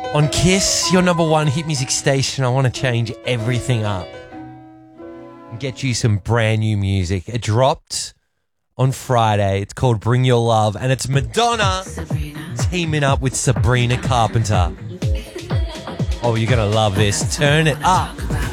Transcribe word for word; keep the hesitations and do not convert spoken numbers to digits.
On Kiss, your number one hit music station, I want to change everything up and get you some brand new music. It dropped on Friday. It's called Bring Your Love, and it's Madonna Sabrina. teaming up with Sabrina Carpenter. Oh, you're going to love this. Turn it up.